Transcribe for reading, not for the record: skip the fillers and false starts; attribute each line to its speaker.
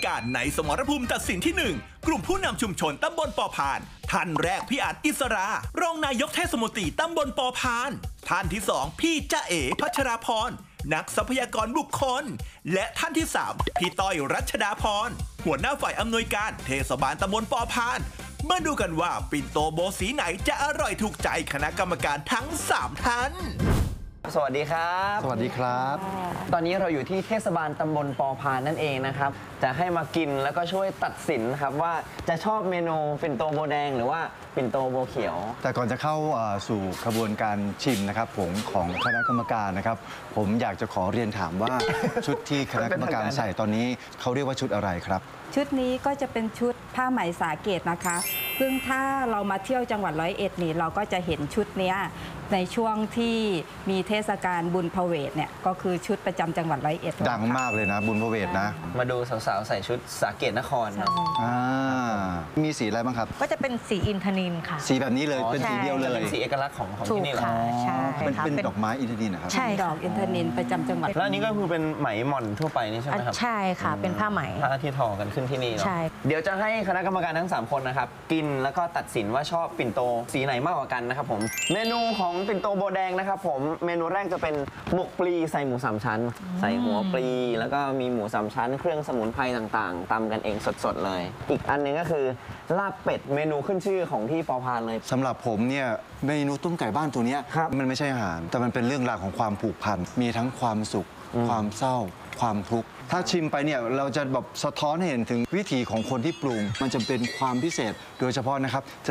Speaker 1: การในสมรภูมิตัดสินที่ 1 กลุ่มผู้นำชุมชนตำบลปอพานท่านแรกพี่อาจอิสรารองนายกเทศมนตรีตำบลปอพานท่านที่ 2 พี่จ๊ะเอ๋พัชราพรนักทรัพยากรบุคคลและท่านที่ 3 พี่ต้อยรัชดาพรหัวหน้าฝ่ายอำนวยการเทศบาลตำบลปอพานมาดูกันว่าปิ่นโตโบสีไหนจะอร่อยถูกใจคณะกรรมการทั้ง 3 ท่าน
Speaker 2: สวัสดีครับ
Speaker 3: สวัสดีครับ
Speaker 2: ตอนนี้เราอยู่ที่เทศบาลตำบลปอพานนั่นเองนะครับจะให้มากินแล้วก็ช่วยตัดสินครับว่าจะชอบเมนูปิ่นโตโบแดงหรือว่าปิ่นโตโบเขียว
Speaker 3: แต่ก่อนจะเข้าสู่ขบวนการชิมนะครับผมของคณะกรรมการนะครับผมอยากจะขอเรียนถามว่า ชุดที่คณะกรรมการใส่ตอนนี้เขาเรียกว่าชุดอะไรครับ
Speaker 4: ชุดนี้ก็จะเป็นชุดผ้าไหมสาเกตนะคะซึ่งถ้าเรามาเที่ยวจังหวัด101นี่เราก็จะเห็นชุดนี้ในช่วงที่มีเทศกาลบุญพเวทเนี่ยก็คือชุดประจำจังหวัด101
Speaker 3: ดังมากเลยนะบุญพเวทนะ
Speaker 2: มาดูสาวๆใส่ชุดสาเกตนครครับ
Speaker 3: มีสีอะไรบ้างครับ
Speaker 5: ก็จะเป็นสีอินทนิลค่ะ
Speaker 3: สีแบบนี้เลยเป็นสีเดียวเล
Speaker 2: จะ
Speaker 3: ย
Speaker 2: เป็นสีเอกลักษณ์ของ
Speaker 5: ถู
Speaker 2: ที่
Speaker 5: ก
Speaker 2: นี่เลย
Speaker 5: ค่ะใช่
Speaker 3: เป็น
Speaker 5: ค่ะ
Speaker 3: ดอกไม้อินทนิลนะครับ
Speaker 5: ใช่
Speaker 4: ดอกอินทนิลประจำจังหวัด
Speaker 2: แล้วอันนี้ก็คือเป็นไหมหม่อนทั่วไปนี่ใช่ไหมครับ
Speaker 5: ใช่ค่ะเป็นผ้าไหม
Speaker 2: ผ้าที่ทอกันขึ้นที่นี่เนาะ
Speaker 5: ใช่
Speaker 2: เดี๋ยวจะให้คณะกรรมการทั้ง 3 คนนะครับกินแล้วก็ตัดสินว่าชอบปิ่นโตสีไหนมากกว่ากันนะครับผมเมนูของปิ่นโตโบแดงนะครับผมเมนูแรกจะเป็นหมกปลีใส่หมู3ชั้น ใส่หัวปลีแล้วก็มีหมู3ชั้น เครื่องสมุนไพรต่างๆตำกันเองสดๆเลย อีกอันหนึงก็คือลาบเป็ดเมนูขึ้นชื่อของที่ปอพานเลย
Speaker 3: สำหรับผมเนี่ยเมนูต้มไก่บ้านตัวเนี้ย
Speaker 2: ครับ
Speaker 3: มันไม่ใช่อาหาร แต่มันเป็นเรื่องราวของความผูกพันมีทั้งความสุข ความเศร้า ความทุกข์ถ้าชิมไปเนี่ยเราจะแบบสะท้อนให้เห็นถึงวิถีของคนที่ปรุง มันจะเป็นความพิเศษโดยเฉพาะนะครับ